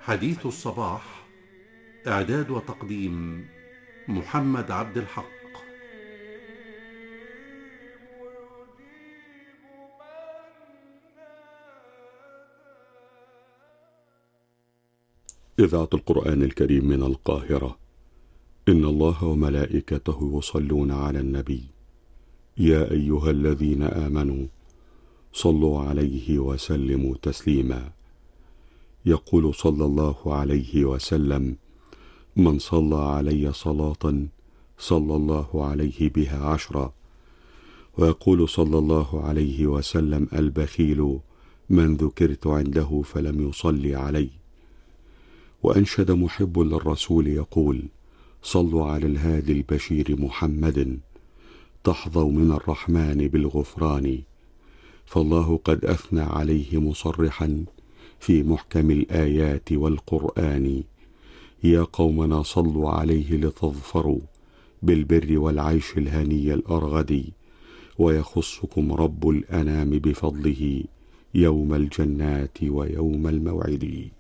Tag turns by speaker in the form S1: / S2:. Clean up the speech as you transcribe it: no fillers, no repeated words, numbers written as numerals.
S1: حديث الصباح. إعداد وتقديم محمد عبد الحق.
S2: إذاعة القرآن الكريم من القاهرة. إن الله وملائكته يصلون على النبي، يا أيها الذين آمنوا صلوا عليه وسلموا تسليما. يقول صلى الله عليه وسلم: من صلى علي صلاة صلى الله عليه بها 10. ويقول صلى الله عليه وسلم: البخيل من ذكرت عنده فلم يصلي علي. وأنشد محب للرسول يقول: صلوا على الهادي البشير محمد، تحظوا من الرحمن بالغفران. فالله قد أثنى عليه مصرحا في محكم الآيات والقرآن: يا قومنا صلوا عليه لتظفروا بالبر والعيش الهني الأرغد، ويخصكم رب الأنام بفضله يوم الجنات ويوم الموعد.